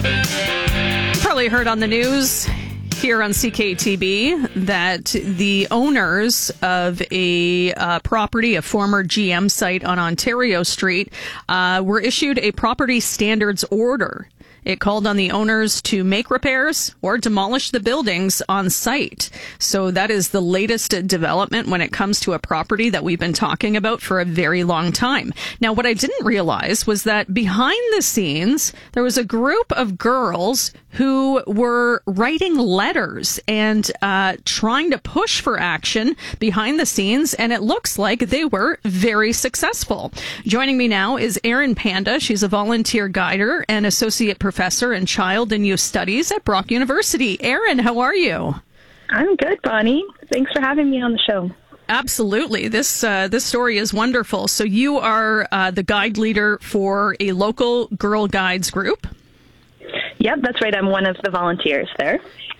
Probably heard on the news here on CKTB that the owners of a property, a former GM site on Ontario Street, were issued a property standards order. It called on the owners to make repairs or demolish the buildings on site. So that is the latest development when it comes to a property that we've been talking about for a very long time. Now, what I didn't realize was that behind the scenes, there was a group of girls who were writing letters and trying to push for action behind the scenes, and it looks like they were very successful. Joining me now is Erin Panda. She's a volunteer guider and associate professor in child and youth studies at Brock University. Erin, how are you? I'm good, Bonnie. Thanks for having me on the show. Absolutely. This story is wonderful. So you are the guide leader for a local Girl Guides group. Yep, that's right. I'm one of the volunteers there.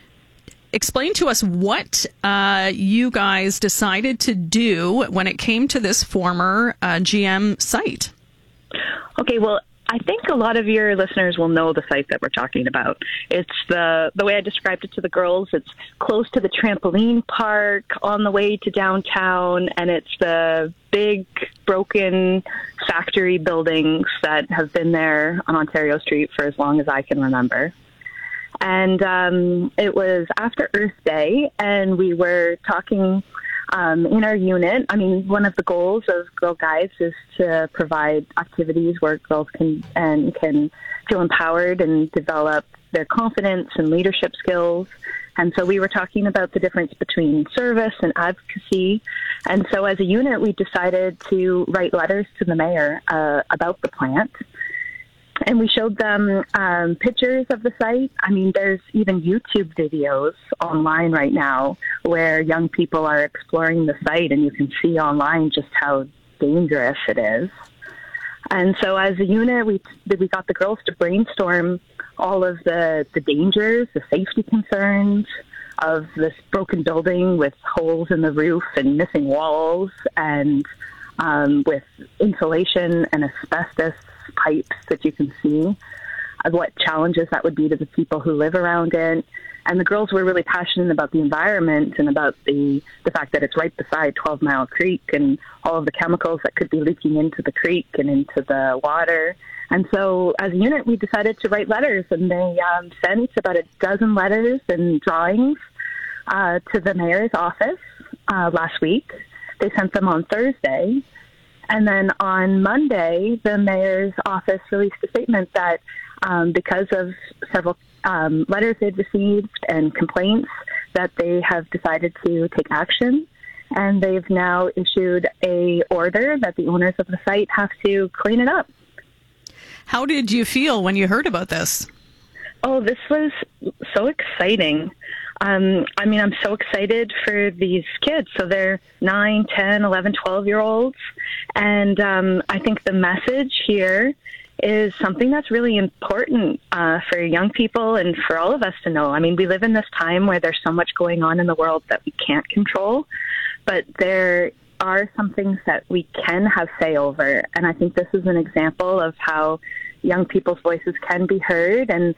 Explain to us what you guys decided to do when it came to this former GM site. Okay, well, I think a lot of your listeners will know the site that we're talking about. It's the way I described it to the girls. It's close to the trampoline park on the way to downtown, and it's the big broken factory buildings that have been there on Ontario Street for as long as I can remember. And it was after Earth Day, and we were talking in our unit. I mean, one of the goals of Girl Guides is to provide activities where girls can feel empowered and develop their confidence and leadership skills. And so we were talking about the difference between service and advocacy. And so as a unit, we decided to write letters to the mayor about the plant. And we showed them pictures of the site. I mean, there's even YouTube videos online right now where young people are exploring the site, and you can see online just how dangerous it is. And so as a unit, we got the girls to brainstorm all of the dangers, the safety concerns of this broken building with holes in the roof and missing walls, and with insulation and asbestos pipes that you can see, of what challenges that would be to the people who live around it. And the girls were really passionate about the environment and about the fact that it's right beside 12 Mile Creek and all of the chemicals that could be leaking into the creek and into the water. And so as a unit, we decided to write letters, and they sent about a dozen letters and drawings to the mayor's office last week. They sent them on Thursday. And then on Monday, the mayor's office released a statement that because of several letters they'd received and complaints, that they have decided to take action. And they've now issued a order that the owners of the site have to clean it up. How did you feel when you heard about this? Oh, this was so exciting. I mean, I'm so excited for these kids. So they're 9, 10, 11, 12-year-olds. And I think the message here is something that's really important for young people and for all of us to know. I mean, we live in this time where there's so much going on in the world that we can't control, but there are some things that we can have say over. And I think this is an example of how young people's voices can be heard, and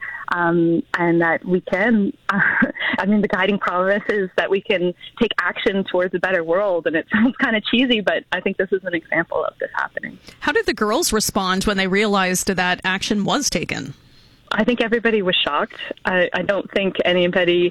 that we can, I mean, the guiding promise is that we can take action towards a better world. And it sounds kind of cheesy, but I think this is an example of this happening. How did the girls respond when they realized that action was taken? I think everybody was shocked. I don't think anybody,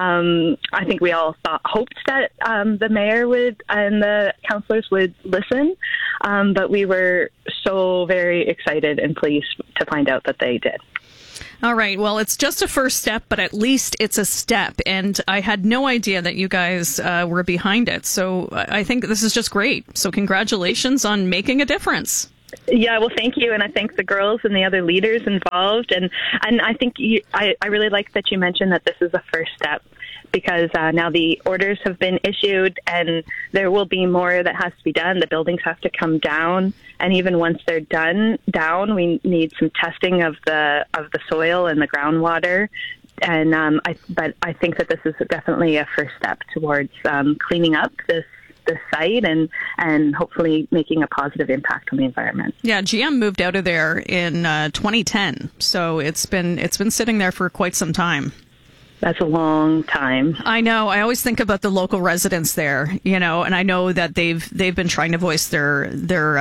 I think we all hoped that the mayor would and the councillors would listen, but we were so very excited and pleased to find out that they did. All right. Well, it's just a first step, but at least it's a step. And I had no idea that you guys were behind it. So I think this is just great. So congratulations on making a difference. Yeah, well, thank you, and I thank the girls and the other leaders involved, and I think I really like that you mentioned that this is a first step, because now the orders have been issued, and there will be more that has to be done. The buildings have to come down, and even once they're down, we need some testing of the soil and the groundwater. And but I think that this is definitely a first step towards cleaning up this this site and hopefully making a positive impact on the environment. Yeah, GM moved out of there in 2010, so it's been sitting there for quite some time. That's a long time. I know. I always think about the local residents there, and I know that they've been trying to voice their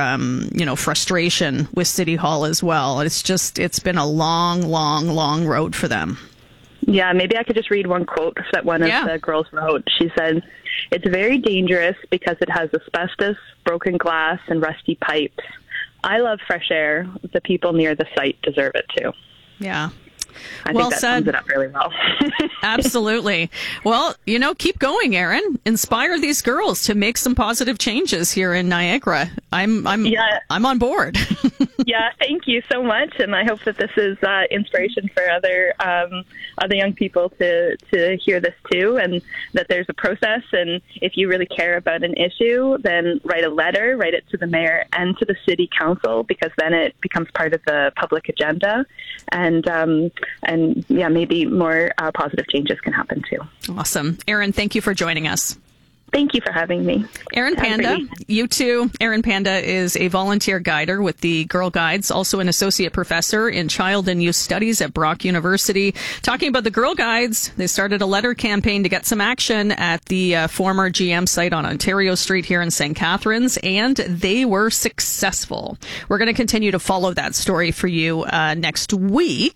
frustration with City Hall as well. It's been a long road for them. Yeah, maybe I could just read one quote that one of the girls wrote. She said, "It's very dangerous because it has asbestos, broken glass, and rusty pipes. I love fresh air. The people near the site deserve it too." Yeah. I think that sums it up really well. Absolutely. Well, keep going, Erin. Inspire these girls to make some positive changes here in Niagara. I'm on board. Yeah, thank you so much, and I hope that this is inspiration for other young people to hear this too, and that there's a process. And if you really care about an issue, then write a letter, write it to the mayor and to the city council, because then it becomes part of the public agenda, and maybe more positive changes can happen too. Awesome. Erin, thank you for joining us. Thank you for having me. Erin Panda, you too. Erin Panda is a volunteer guider with the Girl Guides, also an associate professor in child and youth studies at Brock University. Talking about the Girl Guides, they started a letter campaign to get some action at the former GM site on Ontario Street here in St. Catharines, and they were successful. We're going to continue to follow that story for you next week.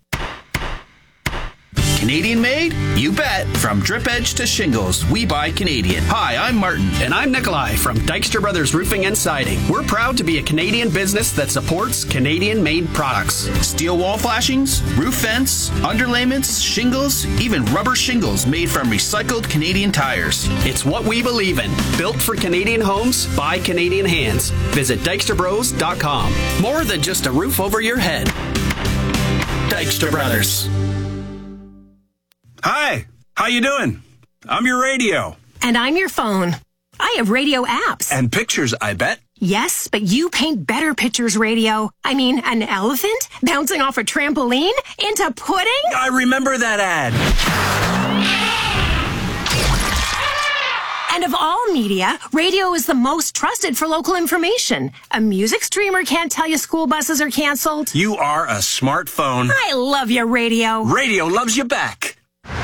Canadian made? You bet. From drip edge to shingles, we buy Canadian. Hi, I'm Martin. And I'm Nikolai from Dykstra Brothers Roofing and Siding. We're proud to be a Canadian business that supports Canadian-made products. Steel wall flashings, roof vents, underlayments, shingles, even rubber shingles made from recycled Canadian tires. It's what we believe in. Built for Canadian homes by Canadian hands. Visit DykstraBros.com. More than just a roof over your head. Dykstra Brothers. Hi, how you doing? I'm your radio. And I'm your phone. I have radio apps. And pictures, I bet. Yes, but you paint better pictures, radio. I mean, an elephant bouncing off a trampoline into pudding? I remember that ad. And of all media, radio is the most trusted for local information. A music streamer can't tell you school buses are canceled. You are a smartphone. I love you, radio. Radio loves you back.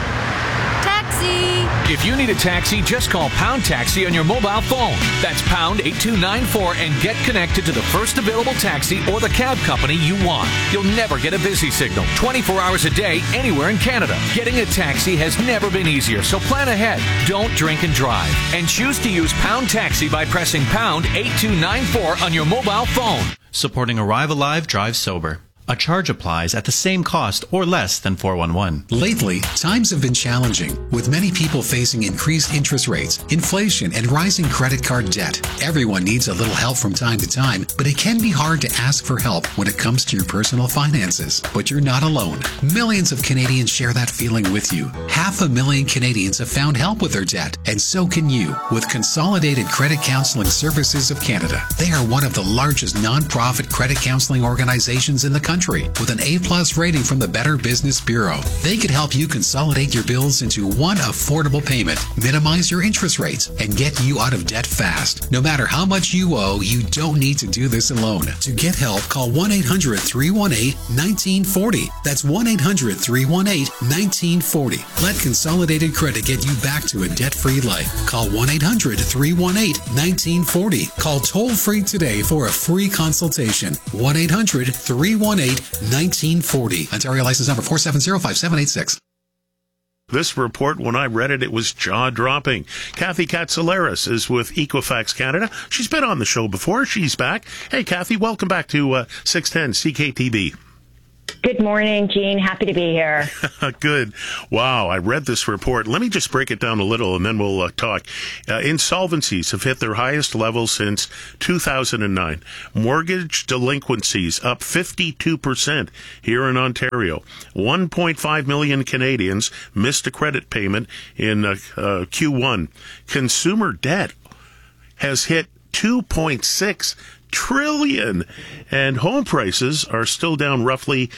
If you need a taxi, just call Pound Taxi on your mobile phone. That's pound 8294 and get connected to the first available taxi or the cab company you want. You'll never get a busy signal 24 hours a day anywhere in Canada. Getting a taxi has never been easier, so plan ahead. Don't drink and drive. And choose to use Pound Taxi by pressing pound 8294 on your mobile phone. Supporting Arrive Alive, Drive Sober. A charge applies at the same cost or less than 411. Lately, times have been challenging, with many people facing increased interest rates, inflation, and rising credit card debt. Everyone needs a little help from time to time, but it can be hard to ask for help when it comes to your personal finances. But you're not alone. Millions of Canadians share that feeling with you. 500,000 Canadians have found help with their debt, and so can you with Consolidated Credit Counseling Services of Canada. They are one of the largest nonprofit credit counseling organizations in the country, with an A+ rating from the Better Business Bureau. They could help you consolidate your bills into one affordable payment, minimize your interest rates, and get you out of debt fast. No matter how much you owe, you don't need to do this alone. To get help, call 1-800-318-1940. That's 1-800-318-1940. Let Consolidated Credit get you back to a debt-free life. Call 1-800-318-1940. Call toll-free today for a free consultation. 1-800-318-1940. Ontario license number 4705786. This report, when I read it, it was jaw-dropping. Kathy Katsouleris is with Equifax Canada. She's been on the show before. She's back. Hey, Kathy, welcome back to 610 CKTB. Good morning, Gene. Happy to be here. Good. Wow, I read this report. Let me just break it down a little, and then we'll talk. Insolvencies have hit their highest level since 2009. Mortgage delinquencies up 52% here in Ontario. 1.5 million Canadians missed a credit payment in Q1. Consumer debt has hit $2.6 trillion. And home prices are still down roughly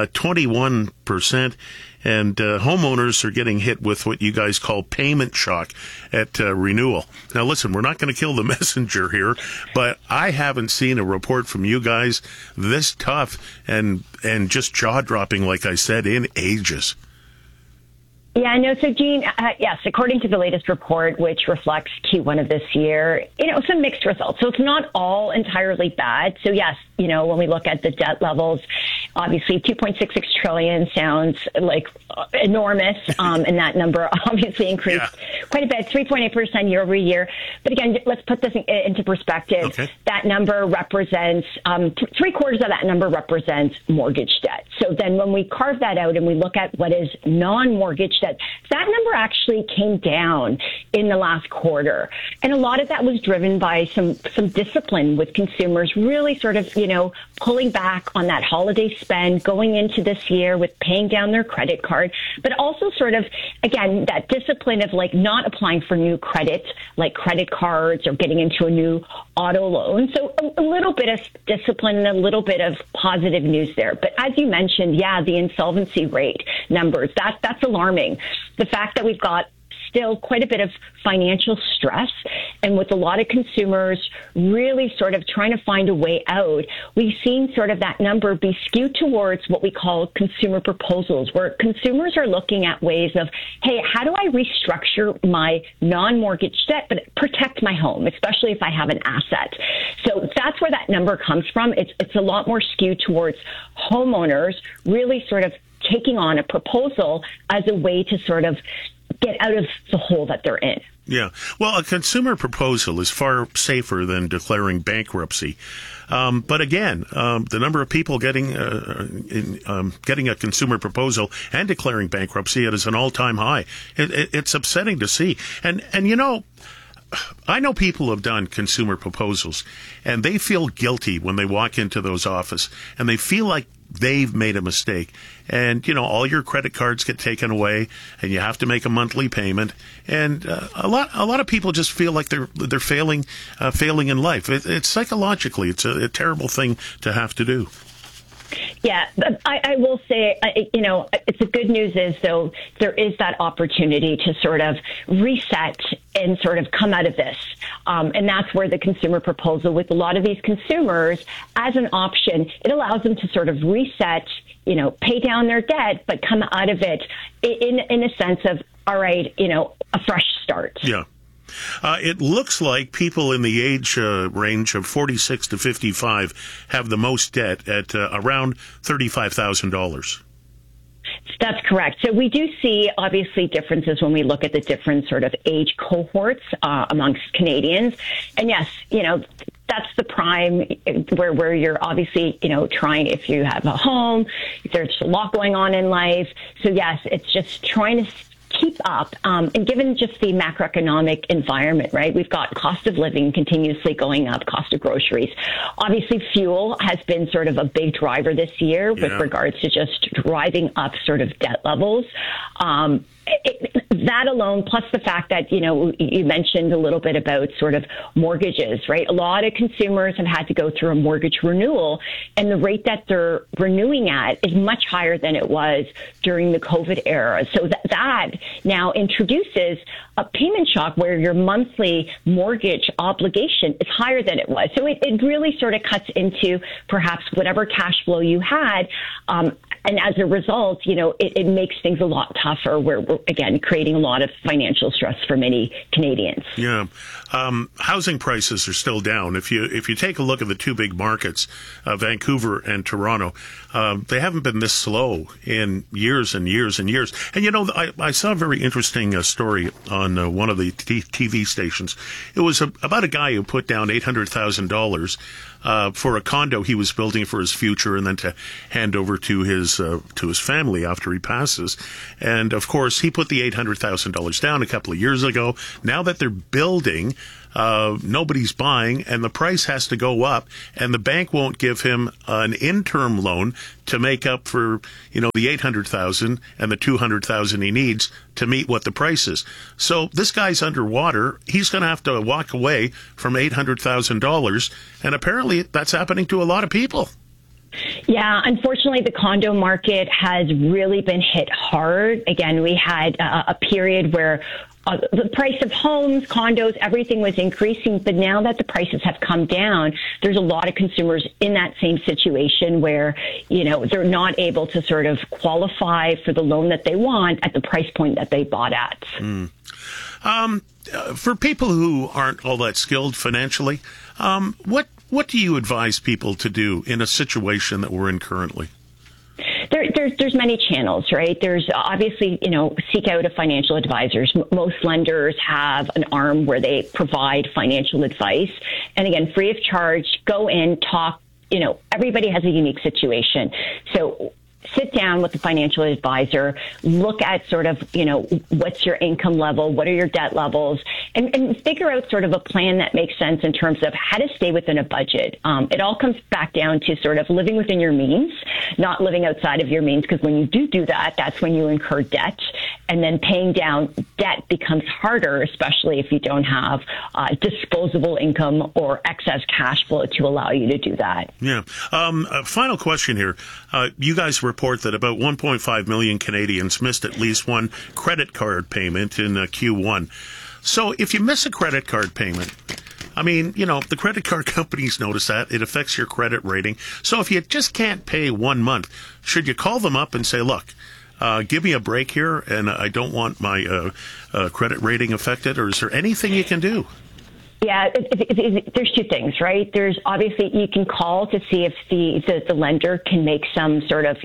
21%. And homeowners are getting hit with what you guys call payment shock at renewal. Now, listen, we're not going to kill the messenger here, but I haven't seen a report from you guys this tough and just jaw-dropping, like I said, in ages. Yeah, no, so Gene, yes, according to the latest report, which reflects Q1 of this year, some mixed results. So it's not all entirely bad. So yes, when we look at the debt levels, obviously 2.66 trillion sounds like enormous. And that number obviously increased quite a bit, 3.8% year over year. But again, let's put this into perspective. Okay. That number represents, 3/4 of that number represents mortgage debt. So then when we carve that out and we look at what is non-mortgage debt, that number actually came down in the last quarter. And a lot of that was driven by some discipline with consumers really sort of, pulling back on that holiday spend going into this year with paying down their credit card, but also sort of, again, that discipline of like not applying for new credit, like credit cards or getting into a new auto loan. So a little bit of discipline and a little bit of positive news there. But as you mentioned, the insolvency rate numbers, that's alarming. The fact that we've got still quite a bit of financial stress, and with a lot of consumers really sort of trying to find a way out, we've seen sort of that number be skewed towards what we call consumer proposals, where consumers are looking at ways of, hey, how do I restructure my non-mortgage debt but protect my home, especially if I have an asset? So that's where that number comes from. It's a lot more skewed towards homeowners really sort of taking on a proposal as a way to sort of get out of the hole that they're in. Yeah. Well, a consumer proposal is far safer than declaring bankruptcy. But again, the number of people getting a consumer proposal and declaring bankruptcy is an all-time high. It's upsetting to see. And I know people have done consumer proposals, and they feel guilty when they walk into those offices, and they feel like they've made a mistake. And, all your credit cards get taken away, and you have to make a monthly payment. And a lot of people just feel like they're failing in life. It's psychologically, it's a terrible thing to have to do. Yeah, I will say, it's the good news is, though, there is that opportunity to sort of reset and sort of come out of this. And that's where the consumer proposal with a lot of these consumers as an option, it allows them to sort of reset, pay down their debt, but come out of it in a sense of, all right, a fresh start. Yeah. It looks like people in the age range of 46 to 55 have the most debt at around $35,000. That's correct. So we do see, obviously, differences when we look at the different sort of age cohorts amongst Canadians. And yes, that's the prime where you're obviously, trying, if you have a home, there's a lot going on in life. So yes, it's just trying to keep up. And given just the macroeconomic environment, right, we've got cost of living continuously going up, cost of groceries. Obviously, fuel has been sort of a big driver this year with regards to just driving up sort of debt levels. That alone, plus the fact that, you mentioned a little bit about sort of mortgages, right? A lot of consumers have had to go through a mortgage renewal, and the rate that they're renewing at is much higher than it was during the COVID era. So that now introduces a payment shock where your monthly mortgage obligation is higher than it was. So it really sort of cuts into perhaps whatever cash flow you had. And as a result, it makes things a lot tougher where we're, again, creating a lot of financial stress for many Canadians. Yeah. Housing prices are still down. If you take a look at the two big markets, Vancouver and Toronto, they haven't been this slow in years and years and years. And, I saw a very interesting story on one of the TV stations. It was about a guy who put down $800,000 for a condo he was building for his future, and then to hand over to his family after he passes. And of course, he put the $800,000 down a couple of years ago. Now that they're building, nobody's buying, and the price has to go up, and the bank won't give him an interim loan to make up for, the $800,000 and the $200,000 he needs to meet what the price is. So this guy's underwater. He's going to have to walk away from $800,000, and apparently that's happening to a lot of people. Yeah, unfortunately, the condo market has really been hit hard. Again, we had a period where the price of homes, condos, everything was increasing. But now that the prices have come down, there's a lot of consumers in that same situation where, they're not able to sort of qualify for the loan that they want at the price point that they bought at. For people who aren't all that skilled financially, what do you advise people to do in a situation that we're in currently? There's many channels, right? There's obviously, seek out a financial advisors. Most lenders have an arm where they provide financial advice. And again, free of charge, go in, talk, everybody has a unique situation. So sit down with the financial advisor, look at sort of, what's your income level, what are your debt levels, and figure out sort of a plan that makes sense in terms of how to stay within a budget. It all comes back down to sort of living within your means, not living outside of your means, because when you do that, that's when you incur debt. And then paying down debt becomes harder, especially if you don't have disposable income or excess cash flow to allow you to do that. Yeah. Final question here. You guys report that about 1.5 million Canadians missed at least one credit card payment in Q1. So if you miss a credit card payment, the credit card companies notice that. It affects your credit rating. So if you just can't pay 1 month, should you call them up and say, look, give me a break here, and I don't want my credit rating affected, or is there anything you can do? Yeah, there's two things, right? There's obviously you can call to see if the lender can make some sort of,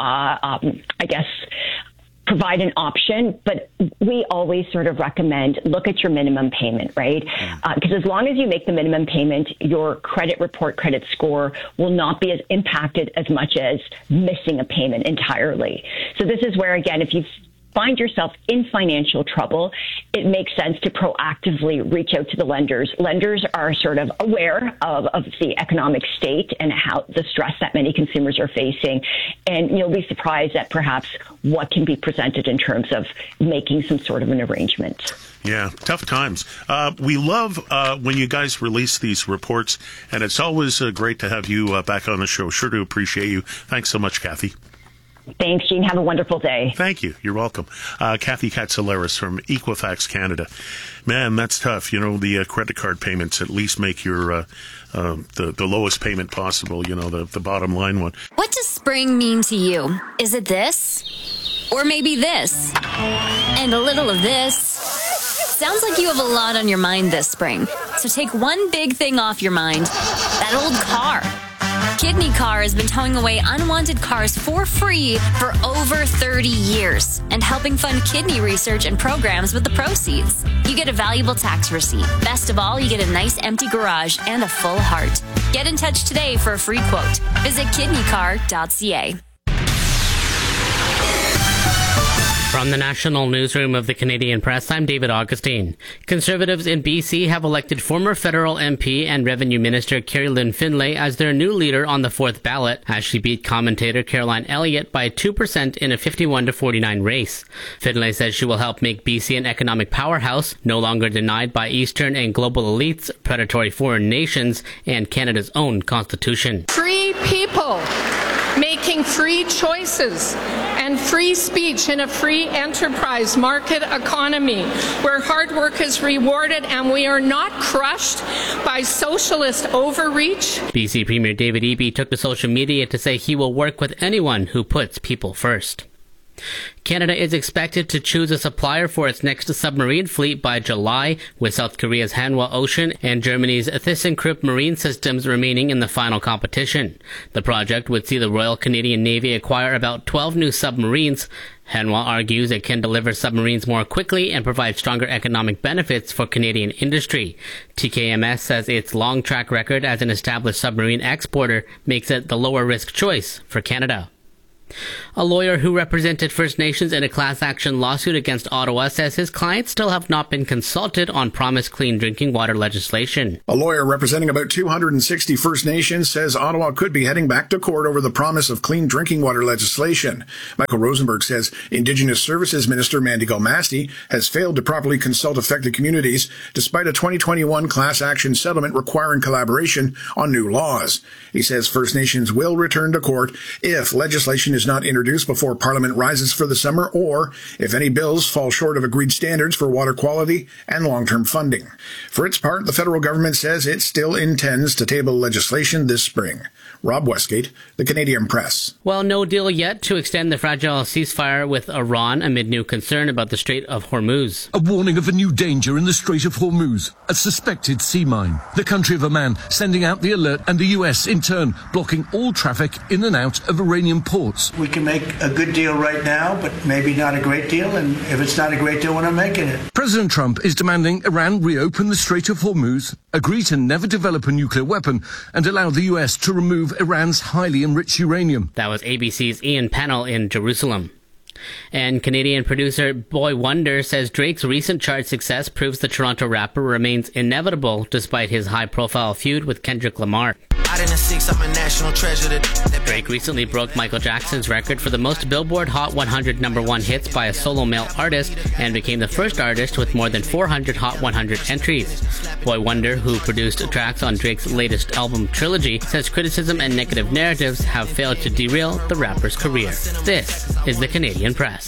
provide an option, but we always sort of recommend look at your minimum payment, right? Because as long as you make the minimum payment, your credit report, credit score will not be as impacted as much as missing a payment entirely. So this is where, again, if you find yourself in financial trouble, it makes sense to proactively reach out to the lenders. Lenders are sort of aware of the economic state and how the stress that many consumers are facing. And you'll be surprised at perhaps what can be presented in terms of making some sort of an arrangement. Yeah, tough times. We love when you guys release these reports, and it's always great to have you back on the show. Sure do appreciate you. Thanks so much, Kathy. Thanks, Gene. Have a wonderful day. Thank you. You're welcome. Kathy Katsouleris from Equifax Canada. Man, that's tough. The credit card payments at least make your the lowest payment possible, the bottom line one. What does spring mean to you? Is it this? Or maybe this? And a little of this? Sounds like you have a lot on your mind this spring. So take one big thing off your mind. That old car. Kidney Car has been towing away unwanted cars for free for over 30 years and helping fund kidney research and programs with the proceeds. You get a valuable tax receipt. Best of all, you get a nice empty garage and a full heart. Get in touch today for a free quote. Visit kidneycar.ca. From the National Newsroom of the Canadian Press, I'm David Augustine. Conservatives in BC have elected former federal MP and Revenue Minister Carrie Lynn Finlay as their new leader on the fourth ballot, as she beat commentator Caroline Elliott by 2% in a 51-49 race. Finlay says she will help make BC an economic powerhouse, no longer denied by Eastern and global elites, predatory foreign nations, and Canada's own constitution. Free people making free choices and free speech in a free enterprise market economy where hard work is rewarded and we are not crushed by socialist overreach. BC Premier David Eby took to social media to say he will work with anyone who puts people first. Canada is expected to choose a supplier for its next submarine fleet by July, with South Korea's Hanwha Ocean and Germany's ThyssenKrupp Marine Systems remaining in the final competition. The project would see the Royal Canadian Navy acquire about 12 new submarines. Hanwha argues it can deliver submarines more quickly and provide stronger economic benefits for Canadian industry. TKMS says its long track record as an established submarine exporter makes it the lower risk choice for Canada. A lawyer who represented First Nations in a class action lawsuit against Ottawa says his clients still have not been consulted on promised clean drinking water legislation. A lawyer representing about 260 First Nations says Ottawa could be heading back to court over the promise of clean drinking water legislation. Michael Rosenberg says Indigenous Services Minister Mandy Galmasti has failed to properly consult affected communities despite a 2021 class action settlement requiring collaboration on new laws. He says First Nations will return to court if legislation is not introduced before Parliament rises for the summer, or if any bills fall short of agreed standards for water quality and long-term funding. For its part, the federal government says it still intends to table legislation this spring. Rob Westgate, The Canadian Press. Well, no deal yet to extend the fragile ceasefire with Iran amid new concern about the Strait of Hormuz. A warning of a new danger in the Strait of Hormuz, a suspected sea mine. The country of Oman sending out the alert, and the US in turn blocking all traffic in and out of Iranian ports. We can make a good deal right now, but maybe not a great deal, and if it's not a great deal, we're not making it. President Trump is demanding Iran reopen the Strait of Hormuz, agree to never develop a nuclear weapon, and allow the US to remove Iran's highly enriched uranium. That was ABC's Ian Pennell in Jerusalem. And Canadian producer Boy Wonder says Drake's recent chart success proves the Toronto rapper remains inevitable despite his high-profile feud with Kendrick Lamar. Drake recently broke Michael Jackson's record for the most Billboard Hot 100 #1 hits by a solo male artist and became the first artist with more than 400 Hot 100 entries. Boy Wonder, who produced tracks on Drake's latest album Trilogy, says criticism and negative narratives have failed to derail the rapper's career. This is the Canadian Press.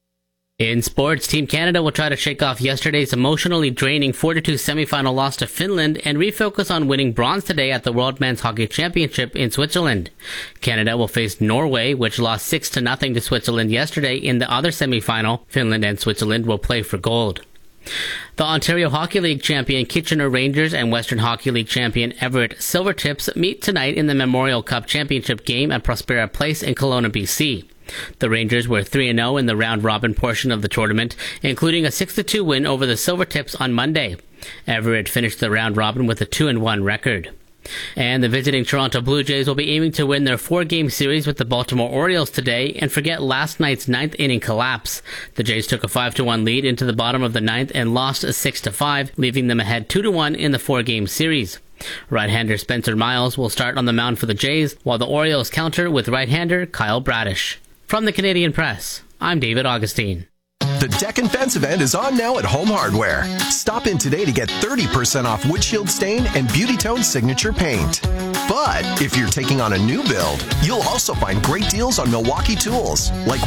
In sports, Team Canada will try to shake off yesterday's emotionally draining 4-2 semi-final loss to Finland and refocus on winning bronze today at the World Men's Hockey Championship in Switzerland. Canada will face Norway, which lost 6-0 to Switzerland yesterday in the other semi-final. Finland and Switzerland will play for gold. The Ontario Hockey League champion Kitchener Rangers and Western Hockey League champion Everett Silvertips meet tonight in the Memorial Cup Championship game at Prospera Place in Kelowna, BC. The Rangers were 3-0 in the round-robin portion of the tournament, including a 6-2 win over the Silvertips on Monday. Everett finished the round-robin with a 2-1 record. And the visiting Toronto Blue Jays will be aiming to win their 4-game series with the Baltimore Orioles today and forget last night's ninth-inning collapse. The Jays took a 5-1 lead into the bottom of the ninth and lost 6-5, leaving them ahead 2-1 in the 4-game series. Right-hander Spencer Miles will start on the mound for the Jays, while the Orioles counter with right-hander Kyle Bradish. From the Canadian Press, I'm David Augustine. The Deck and Fence event is on now at Home Hardware. Stop in today to get 30% off windshield stain and Beauty Tone signature paint. But if you're taking on a new build, you'll also find great deals on Milwaukee tools, like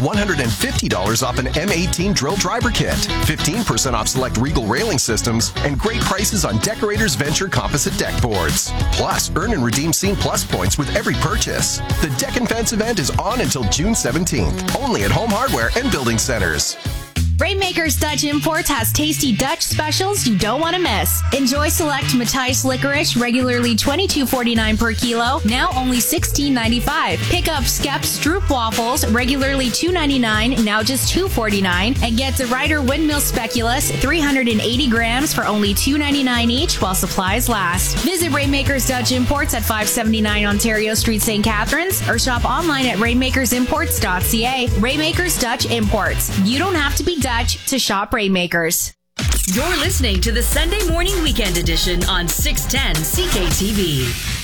$150 off an M18 drill driver kit, 15% off select Regal railing systems, and great prices on Decorators Venture composite deck boards. Plus, earn and redeem Scene Plus points with every purchase. The Deck and Fence event is on until June 17th, only at Home Hardware and Building Centers. Rainmakers Dutch Imports has tasty Dutch specials you don't want to miss. Enjoy select Matthijs licorice, regularly $22.49 per kilo, now only $16.95. Pick up Skep Stroop waffles, regularly $2.99, now just $2.49. And get the Ryder Windmill Speculoos, 380 grams for only $2.99 each while supplies last. Visit Rainmakers Dutch Imports at 579 Ontario Street, St. Catharines, or shop online at rainmakersimports.ca. Rainmakers Dutch Imports. You don't have to be Dutch to shop Rainmakers. You're listening to the Sunday Morning Weekend Edition on 610 CKTV.